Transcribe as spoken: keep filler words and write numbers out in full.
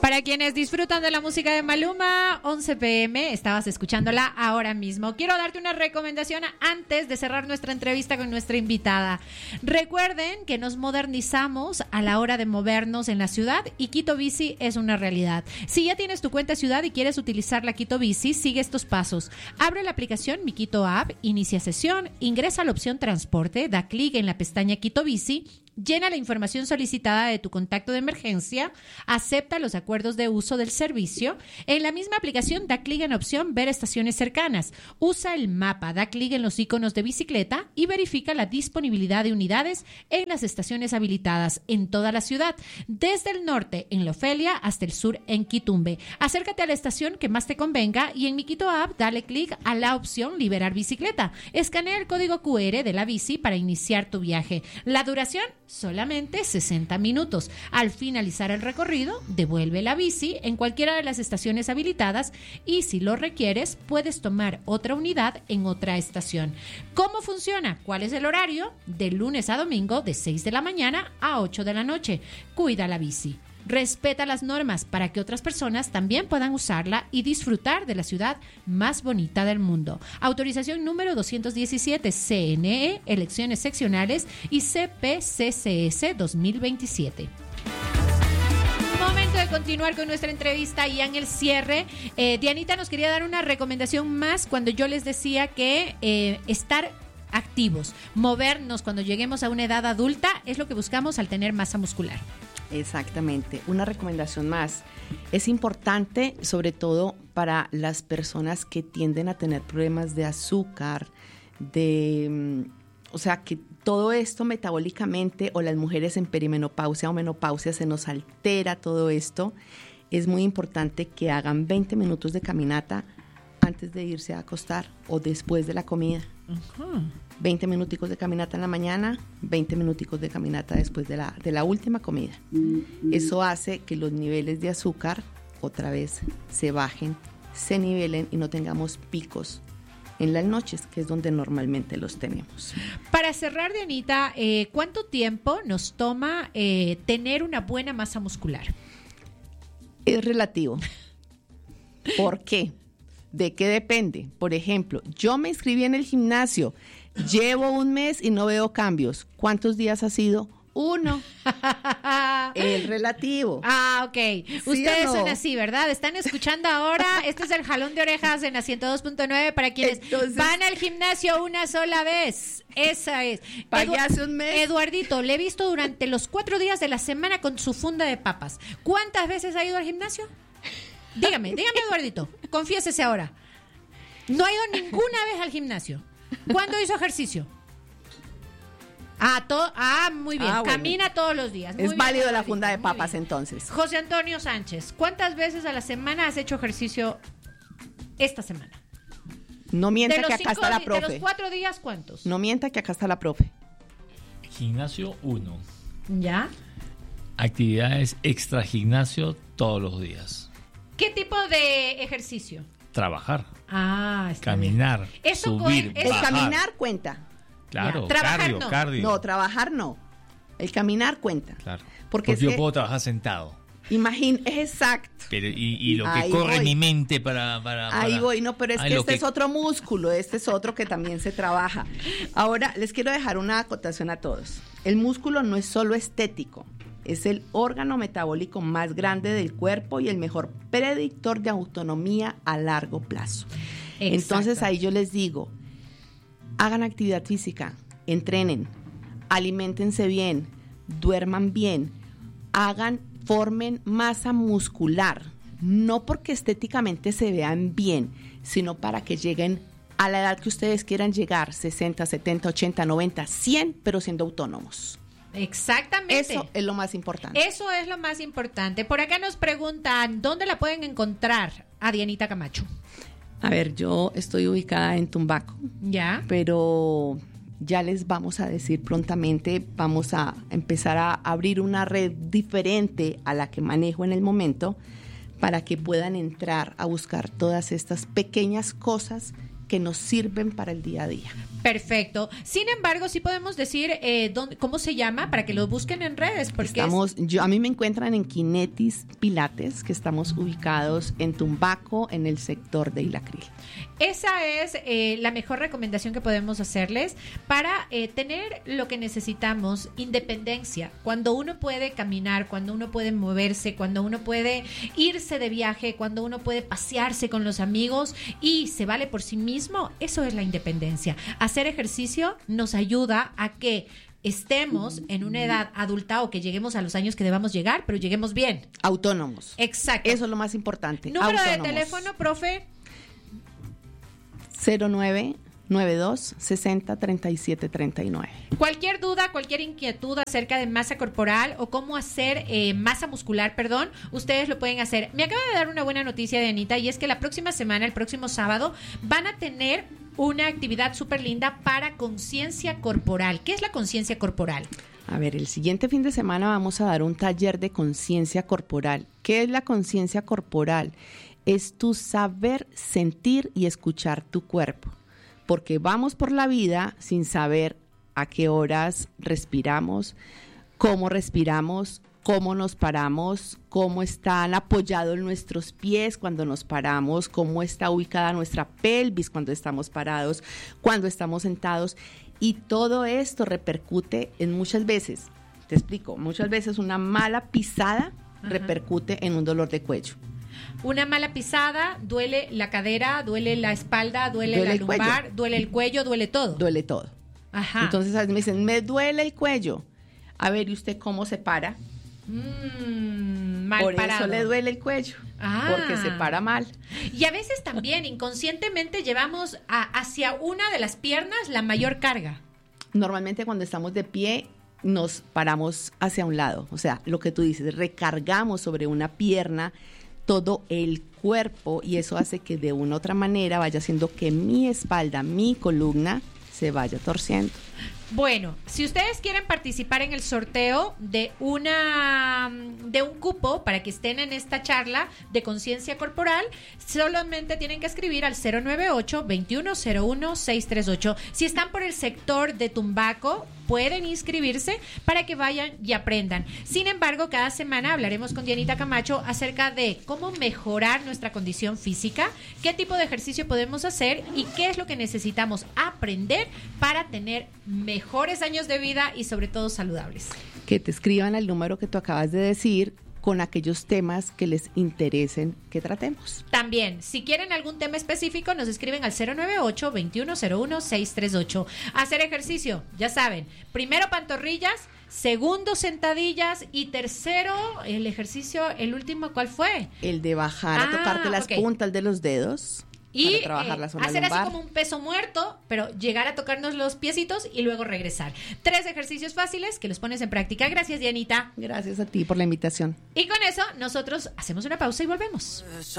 Para quienes disfrutan de la música de Maluma, once pe eme, estabas escuchándola ahora mismo. Quiero darte una recomendación antes de cerrar nuestra entrevista con nuestra invitada. Recuerden que nos modernizamos a la hora de movernos en la ciudad y Quito Bici es una realidad. Si ya tienes tu cuenta ciudad y quieres utilizar la Quito Bici, sigue estos pasos. Abre la aplicación Mi Quito App, inicia sesión, ingresa a la opción transporte, da clic en la pestaña Quito Bici, llena la información solicitada de tu contacto de emergencia, acepta los acuerdos de uso del servicio. En la misma aplicación, da clic en la opción Ver estaciones cercanas. Usa el mapa, da clic en los iconos de bicicleta y verifica la disponibilidad de unidades en las estaciones habilitadas en toda la ciudad, desde el norte en La Ofelia hasta el sur en Quitumbe. Acércate a la estación que más te convenga y en Mi Quito App, dale clic a la opción Liberar bicicleta. Escanea el código cu erre de la bici para iniciar tu viaje. La duración, solamente sesenta minutos. Al finalizar el recorrido, devuelve la bici en cualquiera de las estaciones habilitadas y si lo requieres, puedes tomar otra unidad en otra estación. ¿Cómo funciona? ¿Cuál es el horario? De lunes a domingo, de seis de la mañana a ocho de la noche. Cuida la bici. Respeta las normas para que otras personas también puedan usarla y disfrutar de la ciudad más bonita del mundo. Autorización número doscientos diecisiete ce ene e, elecciones seccionales y ce pe ce ce ese dos mil veintisiete. Momento de continuar con nuestra entrevista y en el cierre, eh, Dianita nos quería dar una recomendación más cuando yo les decía que eh, estar activos, movernos cuando lleguemos a una edad adulta es lo que buscamos al tener masa muscular. Exactamente, una recomendación más. Es importante, sobre todo para las personas que tienden a tener problemas de azúcar, de, o sea, que todo esto metabólicamente, o las mujeres en perimenopausia o menopausia, se nos altera todo esto. Es muy importante que hagan veinte minutos de caminata antes de irse a acostar o después de la comida. Uh-huh. veinte minuticos de caminata en la mañana, veinte minuticos de caminata después de la, de la última comida. Eso hace que los niveles de azúcar otra vez se bajen, se nivelen y no tengamos picos en las noches, que es donde normalmente los tenemos. Para cerrar, Dianita, eh, ¿cuánto tiempo nos toma eh, tener una buena masa muscular? Es relativo. ¿Por qué? ¿De qué depende? Por ejemplo, yo me inscribí en el gimnasio, llevo un mes y no veo cambios. ¿Cuántos días ha sido? Uno. Es relativo. Ah, ok. ¿Sí Ustedes no? son así, ¿verdad? Están escuchando ahora. Este es el jalón de orejas en la ciento dos punto nueve para quienes Entonces, van al gimnasio una sola vez. Esa es. Edu- un mes. Eduardito, le he visto durante los cuatro días de la semana con su funda de papas. ¿Cuántas veces ha ido al gimnasio? Dígame, dígame, Eduardito, confiésese ahora. No ha ido ninguna vez al gimnasio. ¿Cuándo hizo ejercicio? Ah, to- ah muy bien. Ah, bueno. Camina todos los días. Muy es bien, válido Eduardito, la funda de papas, bien. Entonces. José Antonio Sánchez, ¿cuántas veces a la semana has hecho ejercicio esta semana? No mienta de los que acá cinco, está la profe. De los cuatro días, ¿cuántos? No mienta que acá está la profe. Gimnasio uno. ¿Ya? Actividades extra gimnasio todos los días. ¿Qué tipo de ejercicio? Trabajar. Ah, está caminar, bien. Eso subir, con- El bajar. caminar cuenta. Claro, Ya. Trabajar cardio, no. cardio. No, trabajar no. El caminar cuenta. Claro. Porque, Porque es yo que, puedo trabajar sentado. imagina, es exacto. Pero, y, y lo que Ahí corre voy. en mi mente para... para, para Ahí voy, no, pero es Ay, que lo este es otro músculo, este es otro que también se trabaja. Ahora, les quiero dejar una acotación a todos. El músculo no es solo estético, es el órgano metabólico más grande del cuerpo y el mejor predictor de autonomía a largo plazo. Exacto. Entonces ahí yo les digo, hagan actividad física, entrenen, aliméntense bien, duerman bien, hagan, formen masa muscular, no porque estéticamente se vean bien, sino para que lleguen a la edad que ustedes quieran llegar, sesenta, setenta, ochenta, noventa, cien, pero siendo autónomos. Exactamente. Eso es lo más importante. Eso es lo más importante. Por acá nos preguntan, ¿dónde la pueden encontrar a Dianita Camacho? A ver, yo estoy ubicada en Tumbaco, ¿Ya? pero ya les vamos a decir prontamente, vamos a empezar a abrir una red diferente a la que manejo en el momento para que puedan entrar a buscar todas estas pequeñas cosas que nos sirven para el día a día. Perfecto. Sin embargo, sí podemos decir eh, dónde, cómo se llama para que lo busquen en redes. Porque estamos, es... yo, a mí me encuentran en Kinetis Pilates, que estamos ubicados en Tumbaco, en el sector de Ilacril. Esa es eh, la mejor recomendación que podemos hacerles para eh, tener lo que necesitamos, independencia. Cuando uno puede caminar, cuando uno puede moverse, cuando uno puede irse de viaje, cuando uno puede pasearse con los amigos y se vale por sí mismo, eso es la independencia. Hacer ejercicio nos ayuda a que estemos en una edad adulta o que lleguemos a los años que debamos llegar, pero lleguemos bien. Autónomos. Exacto. Eso es lo más importante. Número Autónomos. de teléfono, profe. cero nueve nueve dos sesenta treinta y siete treinta y nueve. Cualquier duda, cualquier inquietud acerca de masa corporal o cómo hacer eh, masa muscular, perdón, ustedes lo pueden hacer. Me acaba de dar una buena noticia de Anita, y es que la próxima semana, el próximo sábado, van a tener una actividad súper linda para conciencia corporal. ¿Qué es la conciencia corporal? A ver, el siguiente fin de semana vamos a dar un taller de conciencia corporal. ¿Qué es la conciencia corporal? Es tu saber sentir y escuchar tu cuerpo, porque vamos por la vida sin saber a qué horas respiramos, cómo respiramos, cómo nos paramos, cómo están apoyados nuestros pies cuando nos paramos, cómo está ubicada nuestra pelvis cuando estamos parados, cuando estamos sentados, y todo esto repercute en muchas veces, te explico, muchas veces una mala pisada Ajá. repercute en un dolor de cuello. Una mala pisada, duele la cadera, duele la espalda, duele, duele la lumbar, cuello. duele el cuello, duele todo. Duele todo. Ajá. Entonces a veces me dicen, me duele el cuello. A ver, ¿y usted cómo se para? Mm, mal Por parado. eso le duele el cuello, ah. porque se para mal. Y a veces también inconscientemente llevamos a, hacia una de las piernas la mayor carga. Normalmente cuando estamos de pie nos paramos hacia un lado. O sea, lo que tú dices, recargamos sobre una pierna todo el cuerpo, y eso hace que de una u otra manera vaya haciendo que mi espalda, mi columna se vaya torciendo. Bueno, si ustedes quieren participar en el sorteo de una de un cupo para que estén en esta charla de conciencia corporal, solamente tienen que escribir al cero nueve ocho, veintiuno cero uno, seiscientos treinta y ocho. Si están por el sector de Tumbaco, pueden inscribirse para que vayan y aprendan. Sin embargo, cada semana hablaremos con Dianita Camacho acerca de cómo mejorar nuestra condición física, qué tipo de ejercicio podemos hacer y qué es lo que necesitamos aprender para tener mejores años de vida y sobre todo saludables. Que te escriban al número que tú acabas de decir con aquellos temas que les interesen que tratemos. También, si quieren algún tema específico, nos escriben al cero nueve ocho, veintiuno cero uno, seiscientos treinta y ocho. Hacer ejercicio, ya saben, primero pantorrillas, segundo sentadillas y tercero el ejercicio, el último, ¿cuál fue? El de bajar, ah, a tocarte las okay. puntas de los dedos. Y trabajar la zona hacer lumbar. así como un peso muerto, pero llegar a tocarnos los piecitos y luego regresar. Tres ejercicios fáciles que los pones en práctica. Gracias, Dianita. Gracias a ti por la invitación. Y con eso, nosotros hacemos una pausa y volvemos.